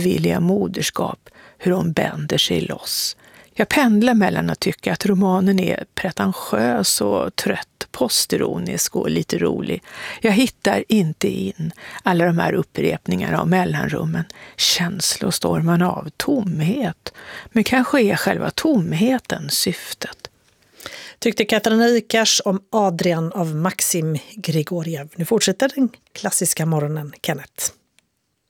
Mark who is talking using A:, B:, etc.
A: villiga moderskap, hur hon bänder sig loss. Jag pendlar mellan att tycka att romanen är pretentiös och trött, postironisk och lite rolig. Jag hittar inte in alla de här upprepningarna av mellanrummen, känslostormarna av tomhet. Men kanske är själva tomheten syftet.
B: Tyckte Katarina Ikars om Adrian av Maxim Grigoriev. Nu fortsätter den klassiska morgonen, Kenneth.